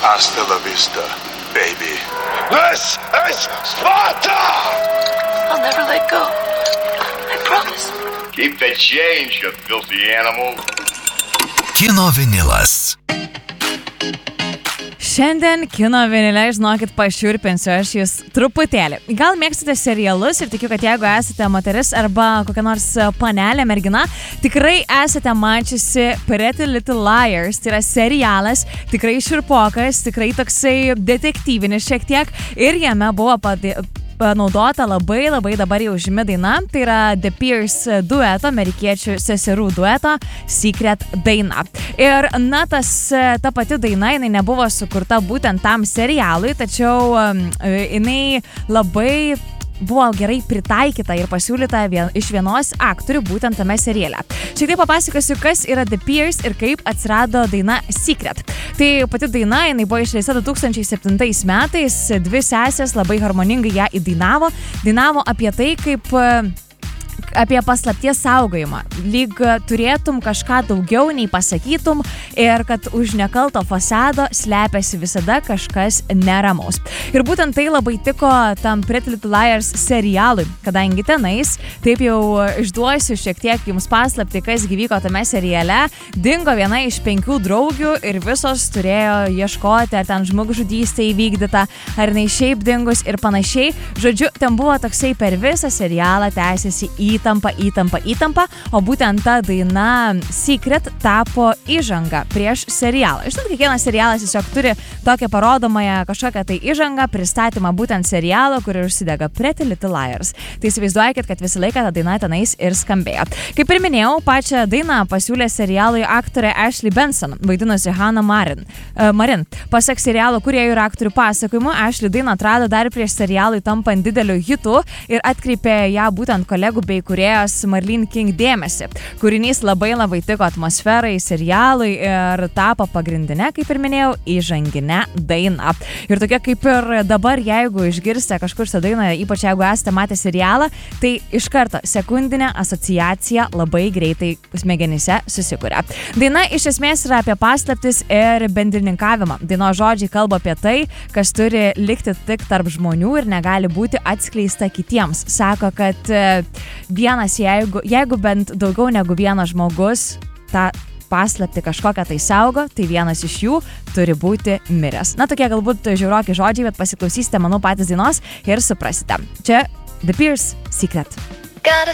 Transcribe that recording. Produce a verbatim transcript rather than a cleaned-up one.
Hasta la vista, baby. This is Sparta! I'll never let go. I promise. Keep the change, you filthy animal. Kino vinilas. Šiandien kino vinile, žinokit, pašiurpinsiu aš jūs truputėlį. Gal mėgstate serialus ir tikiu, kad jeigu esate moteris arba kokia nors panelė, mergina, tikrai esate mačiusi Pretty Little Liars. Tai yra serialas, tikrai šiurpokas, tikrai toksai detektyvinis šiek tiek ir jame buvo padė... panaudota labai labai dabar jau žymi daina, tai yra The Pierce dueto, amerikiečių seserų dueto Secret daina. Ir na, tas, ta pati daina, jinai nebuvo sukurta būtent tam serialui, tačiau um, jinai labai buvo gerai pritaikyta ir pasiūlyta vien, iš vienos aktorių būtent tame seriale. Šiek tiek papasakosiu, kas yra The Pierce ir kaip atsirado daina Secret. Tai pati daina, jinai buvo išleista du tūkstančiai septintais metais, dvi sesės labai harmoningai ją įdainavo, dainavo apie tai, kaip apie paslapties saugojimą. Lyg turėtum kažką daugiau nei pasakytum ir kad už nekalto fasado slepiasi visada kažkas neramaus. Ir būtent tai labai tiko tam Pretty Little Liars serialui, kadangi tenais, taip jau išduosiu šiek tiek jums paslapti, kas gyvyko tame seriale, dingo viena iš penkių draugių ir visos turėjo ieškoti, ar ten žmogžudystė įvykdyta, ar jinai šiaip dingus ir panašiai. Žodžiu, ten buvo toksai per visą serialą tęsiasi įtampa, įtampa, įtampa, o būtent ta daina Secret tapo įžanga prieš serialą. Žinot, kiekvienas serialas tiesiog turi tokią parodomąją kažkokią tai įžangą, pristatymą būtent serialo, kur ir užsidega Pretty Little Liars. Tai įsivaizduokit, kad visą laiką ta daina tenais ir skambėjo. Kaip ir minėjau, pačią dainą pasiūlė serialui aktorė Ashley Benson, vaidinusi Hannah Marin. Uh, Marin. Pasak serialo kūrėjų ir aktorių pasakojimų, Ashley dainą atrado dar prieš serialui tampant dideliu hitu ir atkreipė ją būtent kolegų bei kūrėjos Marlene King dėmesį. Kūrinys labai labai tiko atmosferai, serialui ir tapo pagrindinė, kaip ir minėjau, įžanginė daina. Ir tokia kaip ir dabar, jeigu išgirsite kažkur tą dainą, ypač jeigu esate matę serialą, tai iš karto sekundinė asociacija labai greitai smegenyse susikuria. Daina iš esmės yra apie paslaptis ir bendrininkavimą. Dainos žodžiai kalba apie tai, kas turi likti tik tarp žmonių ir negali būti atskleista kitiems. Sako, kad vienas, jeigu, jeigu bent daugiau negu vienas žmogus tą paslapti kažkokią tai saugo, tai vienas iš jų turi būti miręs. Na, tokie galbūt žiauroki žodžiai, bet pasiklausysite, manau, patys dainos ir suprasite. Čia The Pierce Secret. Gotta